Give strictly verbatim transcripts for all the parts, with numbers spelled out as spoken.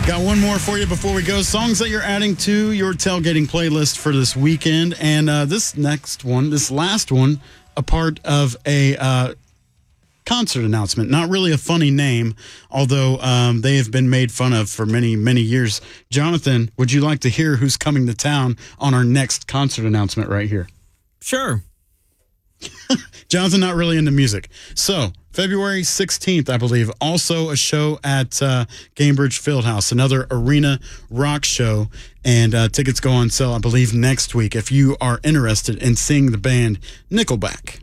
Got one more for you before we go. Songs that you're adding to your tailgating playlist for this weekend. And uh, this next one, this last one, a part of a uh, concert announcement. Not really a funny name, although um, they have been made fun of for many, many years. Jonathan, would you like to hear who's coming to town on our next concert announcement right here? Sure. Jonathan, not really into music. So, February sixteenth, I believe, also a show at uh, Gainbridge Fieldhouse, another arena rock show, and uh, tickets go on sale, I believe, next week if you are interested in seeing the band Nickelback.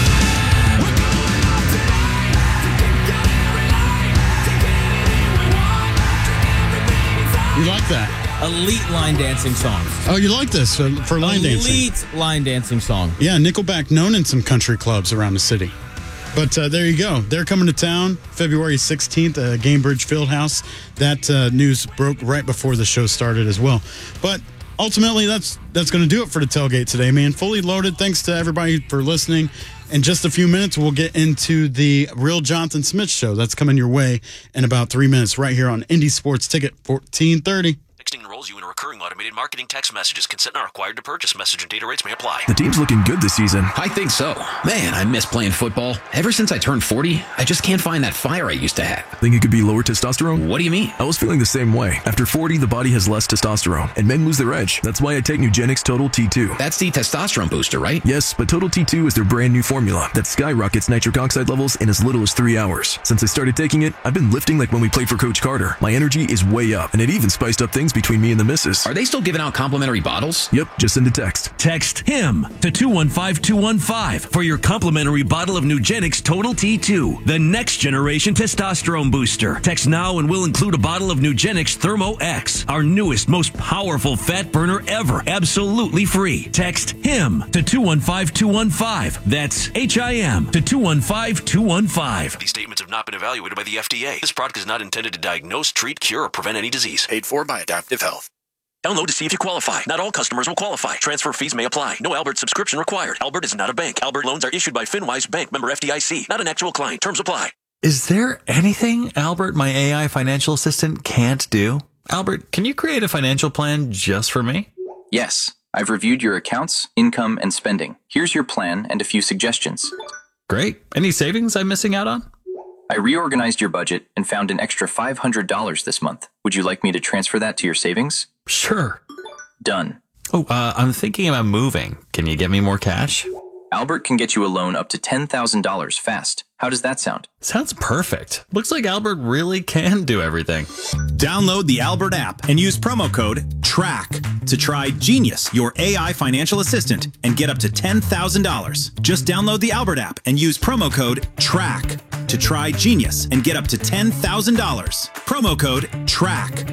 You like that? Elite line dancing song. Oh, you like this uh, for line Elite dancing? Elite line dancing song. Yeah, Nickelback known in some country clubs around the city. But uh, there you go. They're coming to town February sixteenth at Gainbridge Fieldhouse. That uh, news broke right before the show started as well. But ultimately, that's that's going to do it for the tailgate today, man. Fully loaded. Thanks to everybody for listening. In just a few minutes, we'll get into the Real Jonathan Smith Show. That's coming your way in about three minutes right here on Indy Sports Ticket fourteen thirty. Texting enrolls you in a recurring automated marketing text messages. Consent not required to purchase. Message and data rates may apply. The team's looking good this season. I think so. Man, I miss playing football. Ever since I turned forty, I just can't find that fire I used to have. Think it could be lower testosterone? What do you mean? I was feeling the same way. After forty, the body has less testosterone, and men lose their edge. That's why I take Nugenix Total T two. That's the testosterone booster, right? Yes, but Total T two is their brand new formula that skyrockets nitric oxide levels in as little as three hours. Since I started taking it, I've been lifting like when we played for Coach Carter. My energy is way up, and it even spiced up things between me and the missus. Are they still giving out complimentary bottles? Yep, just send a text. Text HIM to two one five two one five for your complimentary bottle of Nugenix Total T two, the next generation testosterone booster. Text now and we'll include a bottle of Nugenix Thermo X, our newest, most powerful fat burner ever, absolutely free. Text HIM to two one five two one five. That's H I M to two one five two one five. These statements have not been evaluated by the F D A. This product is not intended to diagnose, treat, cure, or prevent any disease. Paid for by Adaptive Health. Download to see if you qualify. Not all customers will qualify. Transfer fees may apply. No Albert subscription required. Albert is not a bank. Albert loans are issued by FinWise Bank, member F D I C. Not an actual client. Terms apply. Is there anything Albert, my A I financial assistant, can't do? Albert, can you create a financial plan just for me? Yes. I've reviewed your accounts, income, and spending. Here's your plan and a few suggestions. Great. Any savings I'm missing out on? I reorganized your budget and found an extra five hundred dollars this month. Would you like me to transfer that to your savings? Sure. Done. Oh, uh, I'm thinking about moving. Can you get me more cash? Albert can get you a loan up to ten thousand dollars fast. How does that sound? Sounds perfect. Looks like Albert really can do everything. Download the Albert app and use promo code TRACK to try Genius, your A I financial assistant, and get up to ten thousand dollars. Just download the Albert app and use promo code TRACK to try Genius and get up to ten thousand dollars. Promo code TRACK.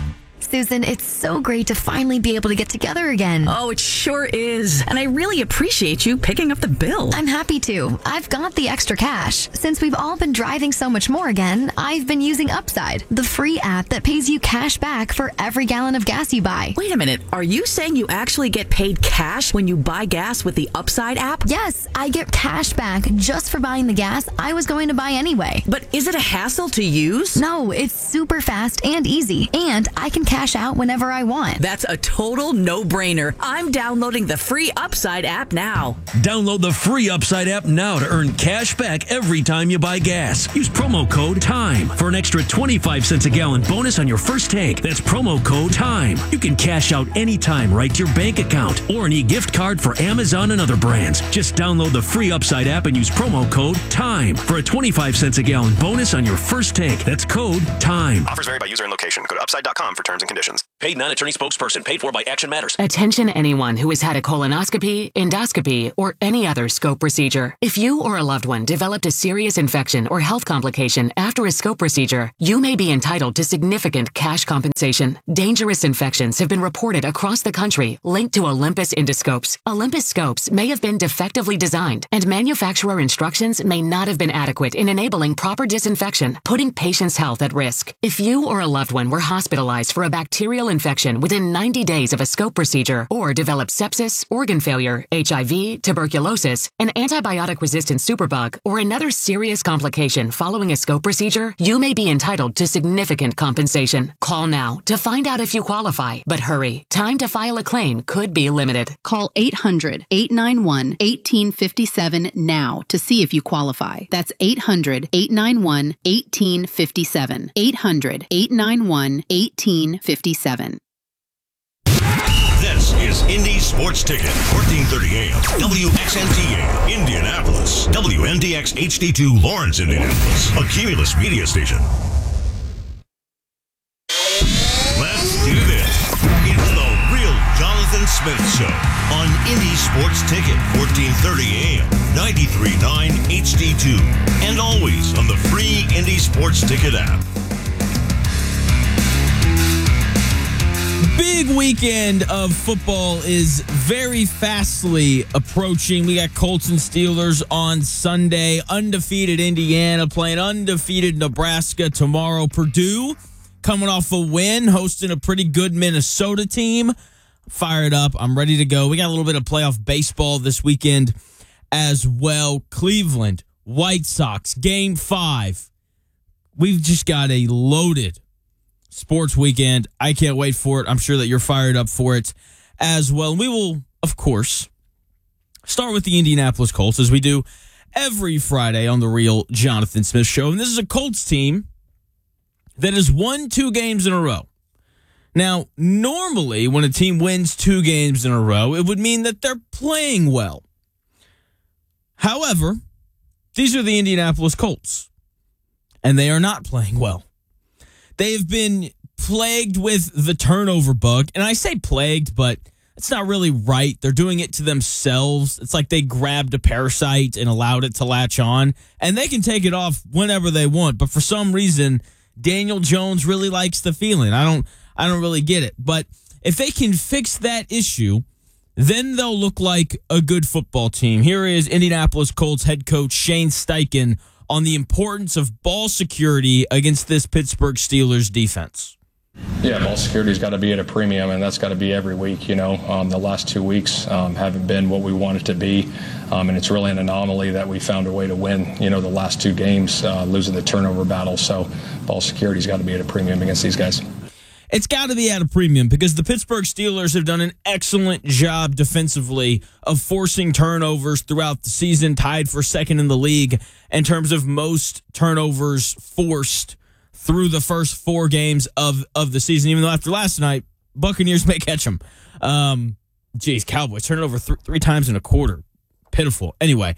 Susan, it's so great to finally be able to get together again. Oh, it sure is. And I really appreciate you picking up the bill. I'm happy to. I've got the extra cash. Since we've all been driving so much more again, I've been using Upside, the free app that pays you cash back for every gallon of gas you buy. Wait a minute. Are you saying you actually get paid cash when you buy gas with the Upside app? Yes, I get cash back just for buying the gas I was going to buy anyway. But is it a hassle to use? No, it's super fast and easy, and I can cash out whenever I want. That's a total no-brainer. I'm downloading the free Upside app now. Download the free Upside app now to earn cash back every time you buy gas. Use promo code TIME for an extra twenty-five cents a gallon bonus on your first tank. That's promo code TIME. You can cash out anytime right to your bank account or an e-gift card for Amazon and other brands. Just download the free Upside app and use promo code TIME for a twenty-five cents a gallon bonus on your first tank. That's code TIME. Offers vary by user and location. Go to upside dot com for terms and conditions. Paid non-attorney spokesperson. Paid for by Action Matters. Attention anyone who has had a colonoscopy, endoscopy, or any other scope procedure. If you or a loved one developed a serious infection or health complication after a scope procedure, you may be entitled to significant cash compensation. Dangerous infections have been reported across the country linked to Olympus endoscopes. Olympus scopes may have been defectively designed, and manufacturer instructions may not have been adequate in enabling proper disinfection, putting patients' health at risk. If you or a loved one were hospitalized for a bacterial infection within ninety days of a scope procedure or develop sepsis, organ failure, H I V, tuberculosis, an antibiotic-resistant superbug, or another serious complication following a scope procedure, you may be entitled to significant compensation. Call now to find out if you qualify. But hurry, time to file a claim could be limited. Call eight hundred, eight nine one, one eight five seven now to see if you qualify. That's eight hundred, eight nine one, one eight five seven. eight hundred, eight nine one, one eight five seven. This is Indy Sports Ticket, fourteen thirty A M, W X N T A, Indianapolis, W N D X H D two, Lawrence, Indianapolis, a Cumulus media station. Let's do this. It's the Real Jonathan Smith Show on Indy Sports Ticket, fourteen thirty A M, ninety-three point nine H D two, and always on the free Indy Sports Ticket app. Big weekend of football is very fastly approaching. We got Colts and Steelers on Sunday. Undefeated Indiana playing undefeated Nebraska tomorrow. Purdue coming off a win, hosting a pretty good Minnesota team. Fired up. I'm ready to go. We got a little bit of playoff baseball this weekend as well. Cleveland, White Sox, game five. We've just got a loaded sports weekend. I can't wait for it. I'm sure that you're fired up for it as well. And we will, of course, start with the Indianapolis Colts as we do every Friday on the Real Jonathan Smith Show. And this is a Colts team that has won two games in a row. Now, normally when a team wins two games in a row, it would mean that they're playing well. However, these are the Indianapolis Colts, and they are not playing well. They have been plagued with the turnover bug, and I say plagued, but it's not really right. They're doing it to themselves. It's like they grabbed a parasite and allowed it to latch on, and they can take it off whenever they want, but for some reason, Daniel Jones really likes the feeling. I don't I don't really get it. But if they can fix that issue, then they'll look like a good football team. Here is Indianapolis Colts head coach Shane Steichen on the importance of ball security against this Pittsburgh Steelers defense. Yeah, ball security's got to be at a premium, and that's got to be every week. You know, um, the last two weeks um, haven't been what we want it to be, um, and it's really an anomaly that we found a way to win, you know, the last two games, uh, losing the turnover battle. So ball security's got to be at a premium against these guys. It's got to be at a premium because the Pittsburgh Steelers have done an excellent job defensively of forcing turnovers throughout the season, tied for second in the league in terms of most turnovers forced through the first four games of, of the season, even though after last night, Buccaneers may catch them. Um, geez, Cowboys turning over th- three times in a quarter. Pitiful. Anyway,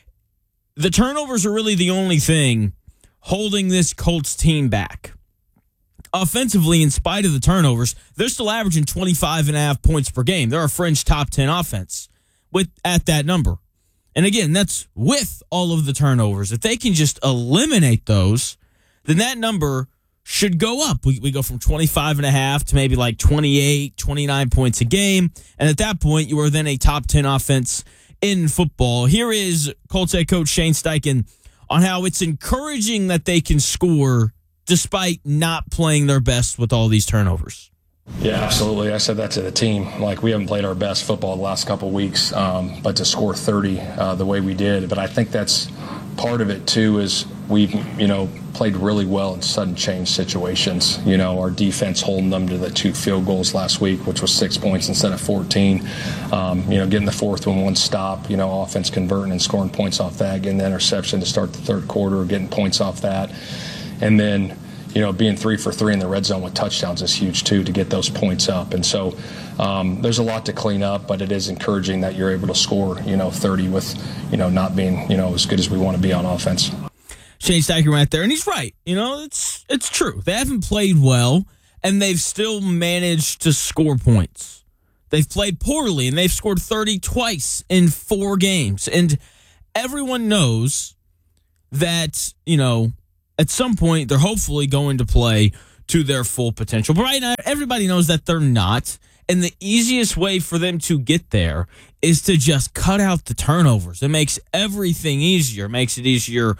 the turnovers are really the only thing holding this Colts team back. Offensively, in spite of the turnovers, they're still averaging twenty-five and a half points per game. They're a fringe top ten offense with at that number. And again, that's with all of the turnovers. If they can just eliminate those, then that number should go up. We, we go from twenty-five and a half to maybe like twenty-eight, twenty-nine points a game. And at that point, you are then a top ten offense in football. Here is Colts head coach Shane Steichen on how it's encouraging that they can score despite not playing their best with all these turnovers. Yeah, absolutely. I said that to the team. Like, we haven't played our best football the last couple of weeks, um, but to score thirty uh, the way we did. But I think that's part of it, too, is we've, you know, played really well in sudden change situations. You know, our defense holding them to the two field goals last week, which was six points instead of fourteen. Um, you know, getting the fourth one, one stop, you know, offense converting and scoring points off that, getting the interception to start the third quarter, getting points off that. And then, you know, being three for three in the red zone with touchdowns is huge, too, to get those points up. And so um, there's a lot to clean up, but it is encouraging that you're able to score, you know, thirty with, you know, not being, you know, as good as we want to be on offense. Shane Steichen right there, and he's right. You know, it's it's true. They haven't played well, and they've still managed to score points. They've played poorly, and they've scored thirty twice in four games. And everyone knows that, you know, at some point, they're hopefully going to play to their full potential. But right now, everybody knows that they're not. And the easiest way for them to get there is to just cut out the turnovers. It makes everything easier. It makes it easier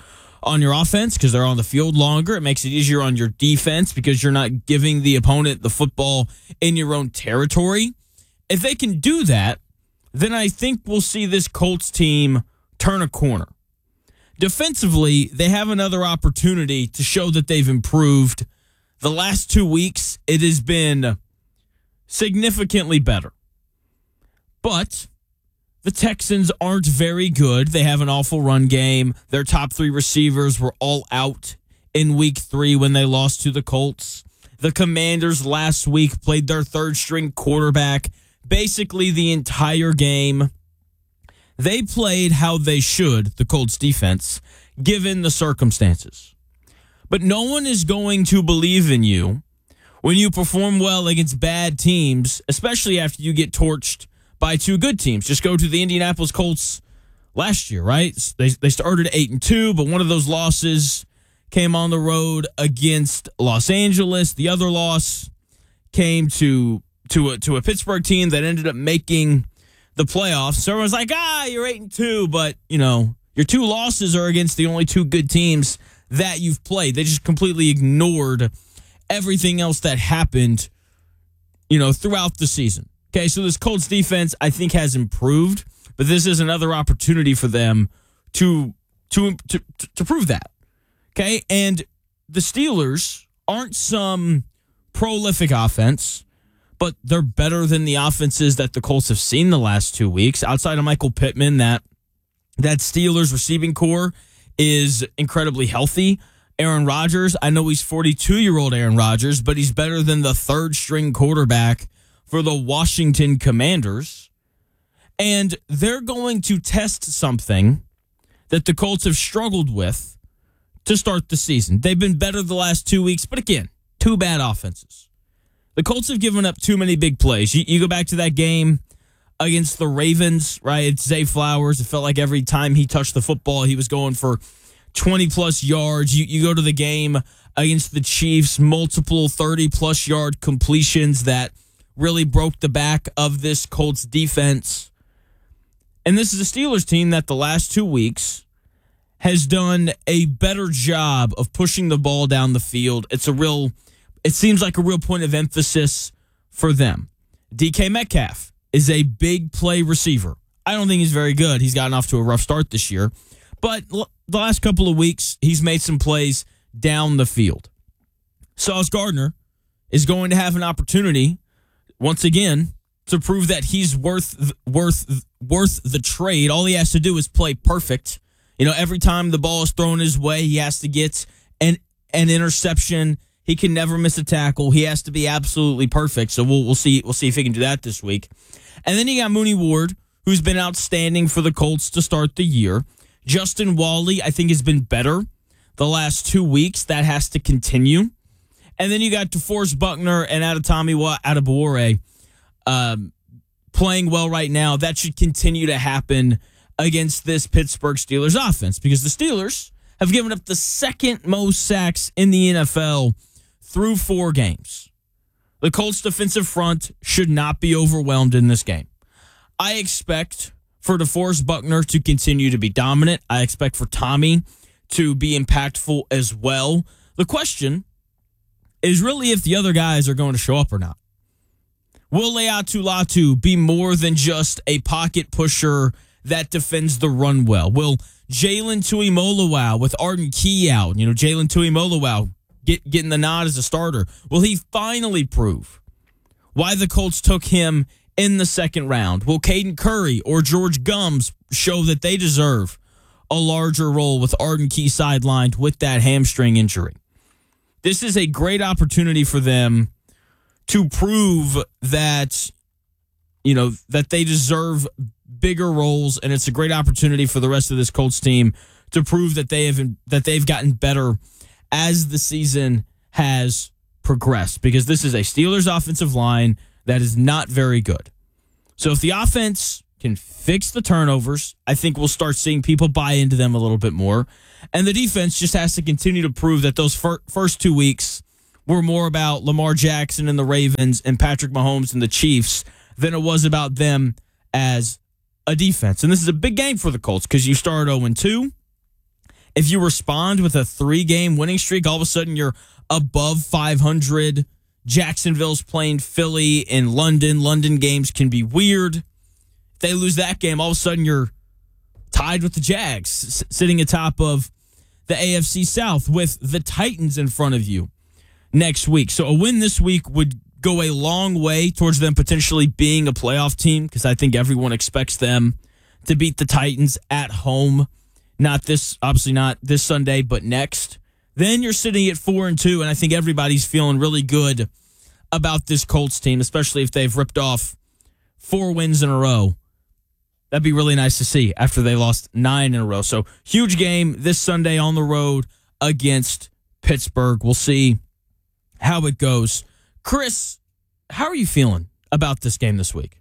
on your offense because they're on the field longer. It makes it easier on your defense because you're not giving the opponent the football in your own territory. If they can do that, then I think we'll see this Colts team turn a corner. Defensively, they have another opportunity to show that they've improved. The last two weeks, it has been significantly better. But the Texans aren't very good. They have an awful run game. Their top three receivers were all out in week three when they lost to the Colts. The Commanders last week played their third string quarterback basically the entire game. They played how they should, the Colts defense, given the circumstances. But no one is going to believe in you when you perform well against bad teams, especially after you get torched by two good teams. Just go to the Indianapolis Colts last year, right? They they started eight and two, but one of those losses came on the road against Los Angeles. The other loss came to to a, to a Pittsburgh team that ended up making the playoffs. So everyone's like, ah, you're eight and two, but you know your two losses are against the only two good teams that you've played. They just completely ignored everything else that happened, you know, throughout the season. Okay, so this Colts defense, I think, has improved, but this is another opportunity for them to to to, to prove that. Okay, and the Steelers aren't some prolific offense, but they're better than the offenses that the Colts have seen the last two weeks. Outside of Michael Pittman, that that Steelers receiving core is incredibly healthy. Aaron Rodgers, I know he's forty-two-year-old Aaron Rodgers, but he's better than the third-string quarterback for the Washington Commanders. And they're going to test something that the Colts have struggled with to start the season. They've been better the last two weeks, but again, two bad offenses. The Colts have given up too many big plays. You, you go back to that game against the Ravens, right? It's Zay Flowers. It felt like every time he touched the football, he was going for twenty-plus yards. You, you go to the game against the Chiefs, multiple thirty-plus yard completions that really broke the back of this Colts defense. And this is a Steelers team that the last two weeks has done a better job of pushing the ball down the field. It's a real, it seems like a real point of emphasis for them. D K Metcalf is a big play receiver. I don't think he's very good. He's gotten off to a rough start this year. But the last couple of weeks, he's made some plays down the field. Sauce Gardner is going to have an opportunity once again, to prove that he's worth worth worth the trade. All he has to do is play perfect. You know, every time the ball is thrown his way, he has to get an an interception. He can never miss a tackle. He has to be absolutely perfect. So we'll we'll see we'll see if he can do that this week. And then you got Mooney Ward, who's been outstanding for the Colts to start the year. Justin Wally, I think, has been better the last two weeks. That has to continue. And then you got DeForest Buckner and Adetomiwa Adebawore um, playing well right now. That should continue to happen against this Pittsburgh Steelers offense because the Steelers have given up the second most sacks in the N F L through four games. The Colts defensive front should not be overwhelmed in this game. I expect for DeForest Buckner to continue to be dominant. I expect for Tommy to be impactful as well. The question is really if the other guys are going to show up or not. Will Laiatu Latu be more than just a pocket pusher that defends the run well? Will Jalen Tuimoloau with Arden Key out, you know, Jalen Tuimoloau get, getting the nod as a starter, will he finally prove why the Colts took him in the second round? Will Caden Curry or George Gums show that they deserve a larger role with Arden Key sidelined with that hamstring injury? This is a great opportunity for them to prove that, you know, that they deserve bigger roles, and it's a great opportunity for the rest of this Colts team to prove that they have that they've gotten better as the season has progressed. Because this is a Steelers offensive line that is not very good. So if the offense can fix the turnovers, I think we'll start seeing people buy into them a little bit more. And the defense just has to continue to prove that those fir- first two weeks were more about Lamar Jackson and the Ravens and Patrick Mahomes and the Chiefs than it was about them as a defense. And this is a big game for the Colts because you start oh and two. If you respond with a three-game winning streak, all of a sudden you're above five hundred. Jacksonville's playing Philly in London. London games can be weird. If they lose that game, all of a sudden you're tied with the Jags, s- sitting atop of the A F C South with the Titans in front of you next week. So a win this week would go a long way towards them potentially being a playoff team, because I think everyone expects them to beat the Titans at home. Not this, obviously not this Sunday, but next. Then you're sitting at four and two, and I think everybody's feeling really good about this Colts team, especially if they've ripped off four wins in a row. That'd be really nice to see after they lost nine in a row. So huge game this Sunday on the road against Pittsburgh. We'll see how it goes. Chris, how are you feeling about this game this week?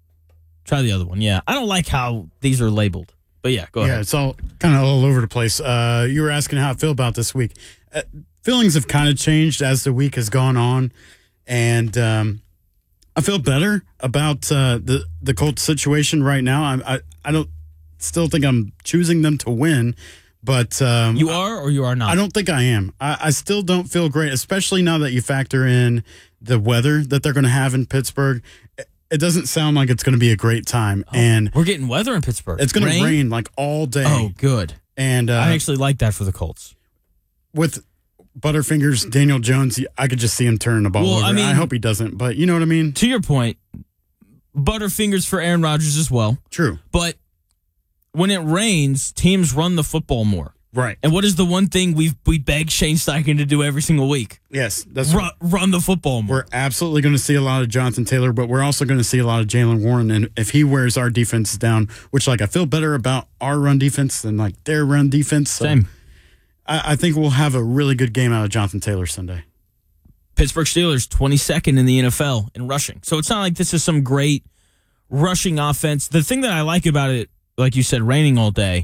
Try the other one. Yeah, I don't like how these are labeled. But yeah, go ahead. Yeah, it's all kind of all over the place. Uh, you were asking how I feel about this week. Uh, feelings have kind of changed as the week has gone on, and um, I feel better about uh, the the Colts situation right now. I, I I don't still think I'm choosing them to win, but um, you are or you are not. I don't think I am. I, I still don't feel great, especially now that you factor in the weather that they're going to have in Pittsburgh. It doesn't sound like it's going to be a great time, oh, and we're getting weather in Pittsburgh. It's going to rain? rain like all day. Oh, good. And uh, I actually like that for the Colts. With Butterfingers, Daniel Jones, I could just see him turning the ball well, over. I, mean, I hope he doesn't, but you know what I mean. To your point, Butterfingers for Aaron Rodgers as well. True, but when it rains, teams run the football more. Right. And what is the one thing we we beg Shane Steichen to do every single week? Yes, that's run, run the football more. We're absolutely going to see a lot of Jonathan Taylor, but we're also going to see a lot of Jaylen Warren. And if he wears our defenses down, which like I feel better about our run defense than like their run defense. So Same. I, I think we'll have a really good game out of Jonathan Taylor Sunday. Pittsburgh Steelers twenty-second in the N F L in rushing. So it's not like this is some great rushing offense. The thing that I like about it, like you said, raining all day,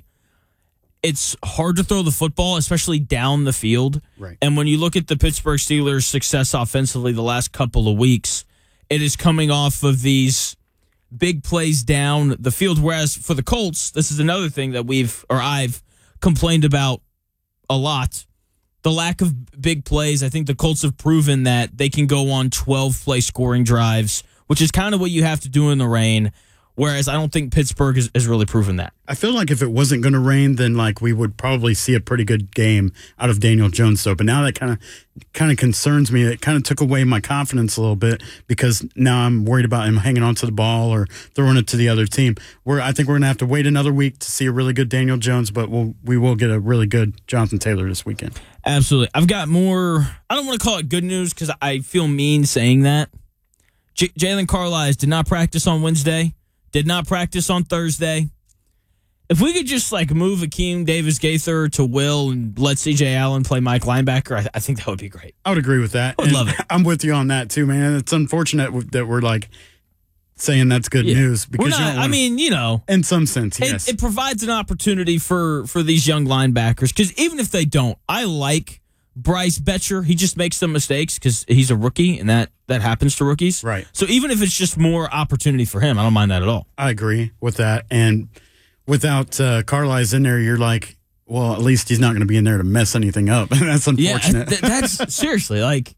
it's hard to throw the football, especially down the field. Right. And when you look at the Pittsburgh Steelers' success offensively the last couple of weeks, it is coming off of these big plays down the field. Whereas for the Colts, this is another thing that we've, or I've complained about a lot. The lack of big plays. I think the Colts have proven that they can go on twelve-play scoring drives, which is kind of what you have to do in the rain. Whereas I don't think Pittsburgh has, has really proven that. I feel like if it wasn't going to rain, then like we would probably see a pretty good game out of Daniel Jones. Though, but now that kind of kind of concerns me. It kind of took away my confidence a little bit because now I'm worried about him hanging onto the ball or throwing it to the other team. Where I think we're going to have to wait another week to see a really good Daniel Jones, but we'll we will get a really good Jonathan Taylor this weekend. Absolutely. I've got more. I don't want to call it good news because I feel mean saying that. J- Jalen Carlisle did not practice on Wednesday. Did not practice on Thursday. If we could just like move Akeem Davis-Gaither to Will and let C J Allen play Mike linebacker, I, th- I think that would be great. I would agree with that. I would and love it. I'm with you on that too, man. It's unfortunate that we're like saying that's good Yeah. news because We're not, you don't I wanna, mean, you know, in some sense, it, yes. it provides an opportunity for for these young linebackers because even if they don't, I like Bryce Betcher. He just makes some mistakes because he's a rookie, and that that happens to rookies. Right. So even if it's just more opportunity for him, I don't mind that at all. I agree with that. And without uh, Carlisle in there, you're like, well, at least he's not going to be in there to mess anything up. That's unfortunate. Yeah, th- that's seriously like,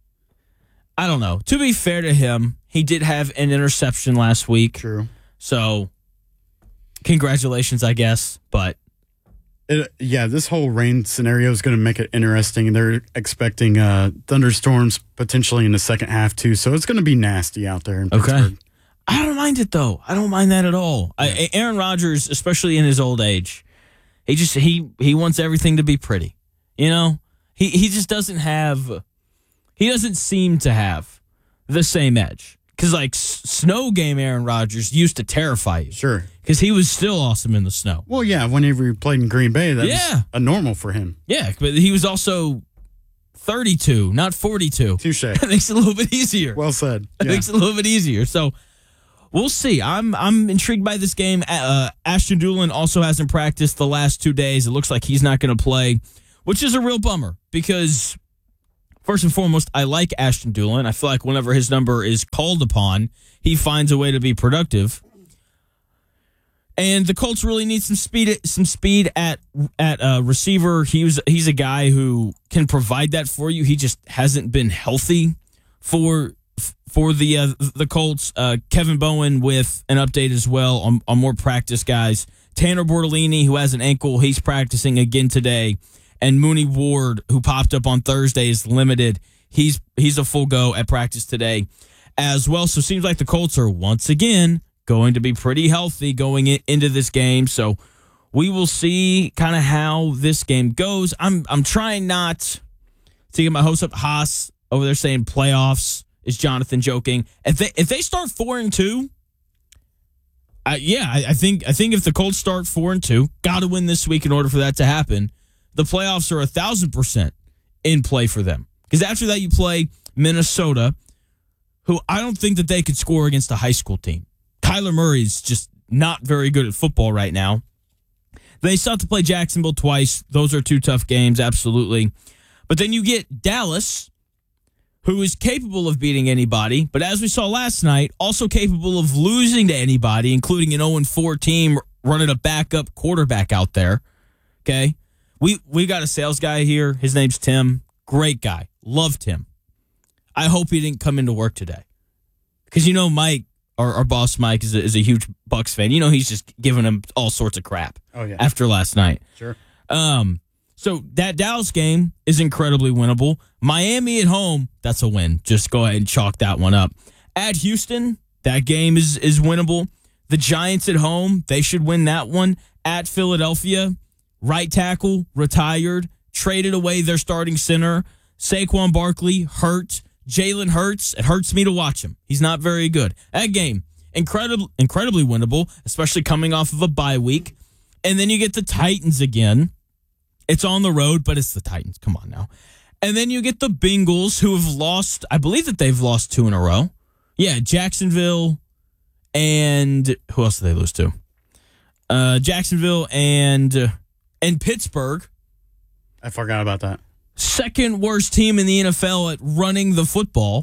I don't know. To be fair to him, he did have an interception last week. True. So, congratulations, I guess. But It, yeah, this whole rain scenario is going to make it interesting. They're expecting uh, thunderstorms potentially in the second half too, so it's going to be nasty out there in Okay. Pittsburgh. I don't mind it though. I don't mind that at all. I, Aaron Rodgers, especially in his old age, he just he he wants everything to be pretty. You know, he he just doesn't have. He doesn't seem to have the same edge. Because, like, s- snow game Aaron Rodgers used to terrify you. Sure. Because he was still awesome in the snow. Well, yeah, whenever he played in Green Bay, that Yeah. was a normal for him. Yeah, but he was also thirty-two, not forty-two. Touche. That makes it a little bit easier. Well said. It Yeah. makes it a little bit easier. So we'll see. I'm I'm intrigued by this game. Uh, Ashton Doolin also hasn't practiced the last two days. It looks like he's not going to play, which is a real bummer because first and foremost, I like Ashton Doolin. I feel like whenever his number is called upon, he finds a way to be productive. And the Colts really need some speed, some speed at at uh, receiver. He was he's a guy who can provide that for you. He just hasn't been healthy for for the uh, the Colts. Uh, Kevin Bowen with an update as well on, on more practice guys. Tanner Bortolini, who has an ankle, he's practicing again today. And Mooney Ward, who popped up on Thursday, is limited. He's he's a full go at practice today as well. So it seems like the Colts are once again going to be pretty healthy going in, into this game. So we will see kind of how this game goes. I'm I'm trying not to get my hopes up. Haas over there saying playoffs. Is Jonathan joking? If they if they start four and two, uh, yeah, I, I think I think if the Colts start four and two, got to win this week in order for that to happen. The playoffs are a thousand percent in play for them. Because after that, you play Minnesota, who I don't think that they could score against a high school team. Kyler Murray's just not very good at football right now. They still have to play Jacksonville twice. Those are two tough games, absolutely. But then you get Dallas, who is capable of beating anybody, but as we saw last night, also capable of losing to anybody, including an oh and four team running a backup quarterback out there. Okay? We we got a sales guy here. His name's Tim. Great guy. Loved him. I hope he didn't come into work today. Because, you know, Mike, our, our boss Mike, is a, is a huge Bucs fan. You know, he's just giving him all sorts of crap oh, yeah. after last night. Sure. Um, so that Dallas game is incredibly winnable. Miami at home, that's a win. Just go ahead and chalk that one up. At Houston, that game is, is winnable. The Giants at home, they should win that one. At Philadelphia, right tackle, retired, traded away their starting center. Saquon Barkley, hurt. Jalen Hurts, it hurts me to watch him. He's not very good. That game, incredible, incredibly winnable, especially coming off of a bye week. And then you get the Titans again. It's on the road, but it's the Titans. Come on now. And then you get the Bengals, who have lost, I believe that they've lost two in a row. Yeah, Jacksonville and who else did they lose to? Uh, Jacksonville and... Uh, And Pittsburgh. I forgot about that. Second worst team in the N F L at running the football.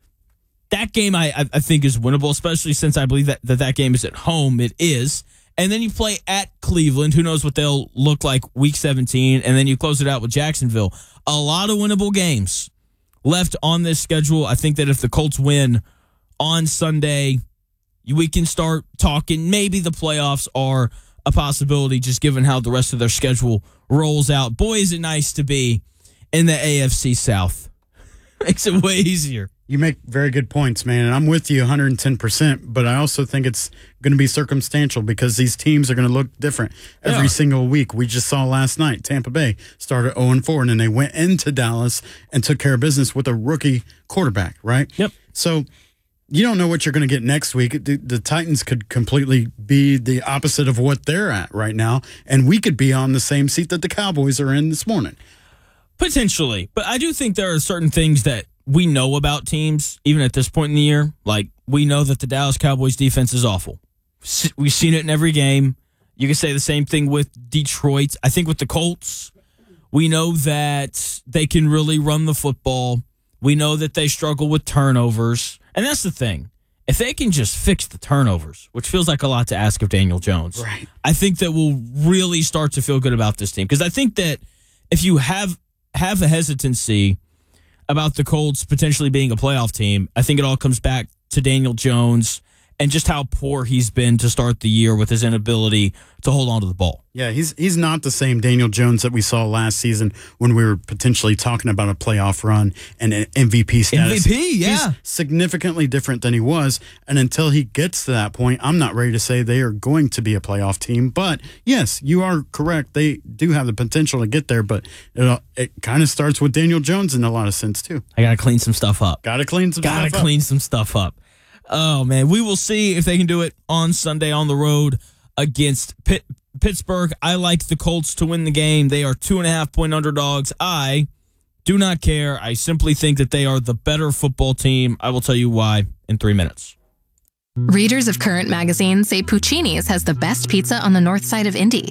That game I I think is winnable, especially since I believe that, that that game is at home. It is. And then you play at Cleveland. Who knows what they'll look like week seventeen. And then you close it out with Jacksonville. A lot of winnable games left on this schedule. I think that if the Colts win on Sunday, we can start talking. Maybe the playoffs are a possibility, just given how the rest of their schedule rolls out. Boy, is it nice to be in the A F C South. Makes it way easier. You make very good points, man, and I'm with you one hundred ten percent, but I also think it's going to be circumstantial because these teams are going to look different every yeah. single week. We just saw last night, Tampa Bay started oh and four, and then they went into Dallas and took care of business with a rookie quarterback, right? Yep. So you don't know what you're going to get next week. The, the Titans could completely be the opposite of what they're at right now, and we could be on the same seat that the Cowboys are in this morning. Potentially. But I do think there are certain things that we know about teams, even at this point in the year. Like, we know that the Dallas Cowboys defense is awful. We've seen it in every game. You can say the same thing with Detroit. I think with the Colts, we know that they can really run the football. We know that they struggle with turnovers. And that's the thing. If they can just fix the turnovers, which feels like a lot to ask of Daniel Jones, right. I think that we'll really start to feel good about this team. Because I think that if you have have a hesitancy about the Colts potentially being a playoff team, I think it all comes back to Daniel Jones and just how poor he's been to start the year with his inability to hold on to the ball. Yeah, he's he's not the same Daniel Jones that we saw last season when we were potentially talking about a playoff run and an M V P status. M V P, yeah. He's significantly different than he was, and until he gets to that point, I'm not ready to say they are going to be a playoff team. But, yes, you are correct. They do have the potential to get there, but it, it kind of starts with Daniel Jones in a lot of sense, too. I got to clean some stuff up. Got to clean some Gotta stuff up. Got to clean some stuff up. Oh, man. We will see if they can do it on Sunday on the road against Pitt, Pittsburgh. I like the Colts to win the game. They are two and a half point underdogs. I do not care. I simply think that they are the better football team. I will tell you why in three minutes. Readers of Current Magazine say Puccini's has the best pizza on the north side of Indy.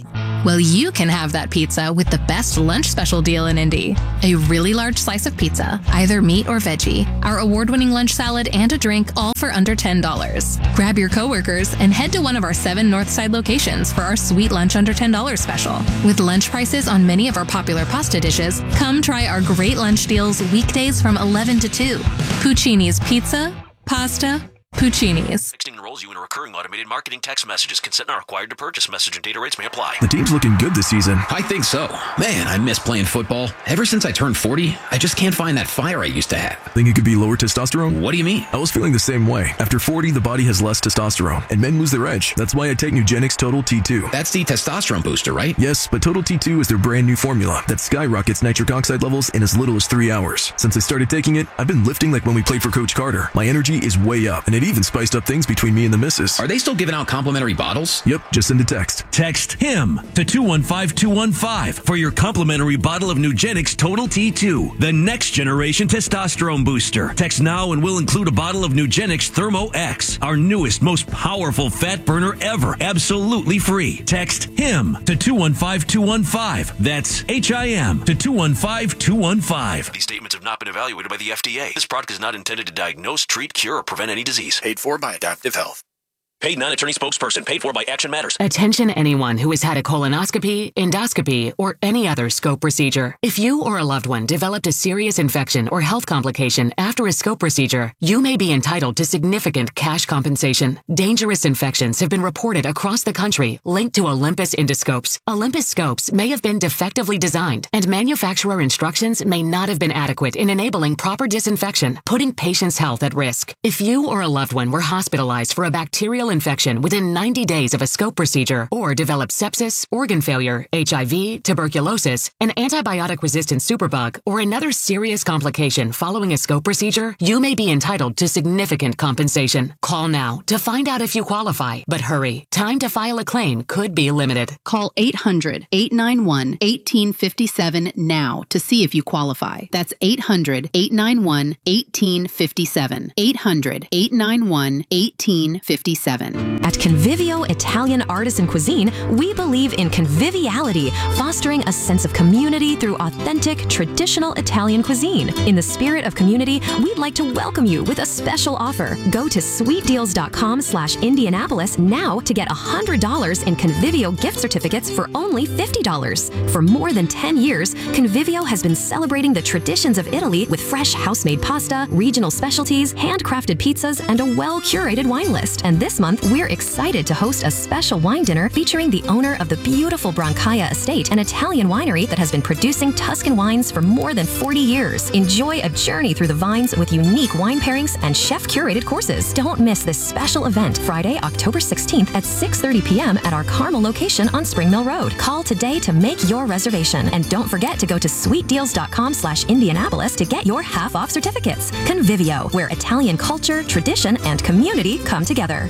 Well, you can have that pizza with the best lunch special deal in Indy. A really large slice of pizza, either meat or veggie, our award-winning lunch salad, and a drink, all for under ten dollars. Grab your coworkers and head to one of our seven Northside locations for our sweet lunch under ten dollars special. With lunch prices on many of our popular pasta dishes, come try our great lunch deals weekdays from eleven to two. Puccini's Pizza, Pasta, Puccini's. Texting enrolls you in a recurring automated marketing text messages. Consent not required to purchase. Message and data rates may apply. The team's looking good this season. I think so. Man, I miss playing football. Ever since I turned forty, I just can't find that fire I used to have. Think it could be lower testosterone? What do you mean? I was feeling the same way. After forty, the body has less testosterone, and men lose their edge. That's why I take Nugenix Total T two. That's the testosterone booster, right? Yes, but Total T two is their brand new formula that skyrockets nitric oxide levels in as little as three hours. Since I started taking it, I've been lifting like when we played for Coach Carter. My energy is way up, and it even spiced up things between me and the missus. Are they still giving out complimentary bottles? Yep, just send a text. Text HIM to two one five two one five for your complimentary bottle of Nugenix Total T two, the next generation testosterone booster. Text now and we'll include a bottle of Nugenix Thermo X, our newest, most powerful fat burner ever, absolutely free. Text HIM to two one five two one five. That's H I M to two one five two one five. These statements have not been evaluated by the F D A. This product is not intended to diagnose, treat, cure, or prevent any disease. Paid for by Adaptive Health. Paid non-attorney spokesperson. Paid for by Action Matters. Attention anyone who has had a colonoscopy, endoscopy, or any other scope procedure. If you or a loved one developed a serious infection or health complication after a scope procedure, you may be entitled to significant cash compensation. Dangerous infections have been reported across the country linked to Olympus endoscopes. Olympus scopes may have been defectively designed, and manufacturer instructions may not have been adequate in enabling proper disinfection, putting patients' health at risk. If you or a loved one were hospitalized for a bacterial infection within ninety days of a scope procedure, or developed sepsis, organ failure, H I V, tuberculosis, an antibiotic-resistant superbug, or another serious complication following a scope procedure, you may be entitled to significant compensation. Call now to find out if you qualify. But hurry, time to file a claim could be limited. Call eight hundred, eight nine one, one eight five seven now to see if you qualify. That's eight hundred, eight nine one, one eight five seven. eight hundred, eight nine one, one eight five seven. At Convivio Italian Artisan Cuisine, we believe in conviviality, fostering a sense of community through authentic, traditional Italian cuisine. In the spirit of community, we'd like to welcome you with a special offer. Go to sweetdeals.com slash Indianapolis now to get one hundred dollars in Convivio gift certificates for only fifty dollars. For more than ten years, Convivio has been celebrating the traditions of Italy with fresh house-made pasta, regional specialties, handcrafted pizzas, and a well-curated wine list. And this month, we're excited to host a special wine dinner featuring the owner of the beautiful Brancaia Estate, an Italian winery that has been producing Tuscan wines for more than forty years. Enjoy a journey through the vines with unique wine pairings and chef-curated courses. Don't miss this special event, Friday, October sixteenth at six thirty p.m. at our Carmel location on Spring Mill Road. Call today to make your reservation. And don't forget to go to sweetdeals.com slash Indianapolis to get your half-off certificates. Convivio, where Italian culture, tradition, and community come together.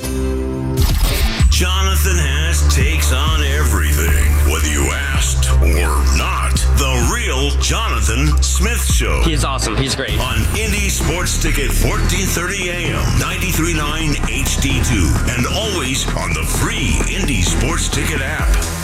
Jonathan has takes on everything, whether you asked or not. The real Jonathan Smith Show. He's awesome. He's great. On Indy Sports Ticket, fourteen thirty a m, ninety-three point nine H D two, and always on the free Indy Sports Ticket app.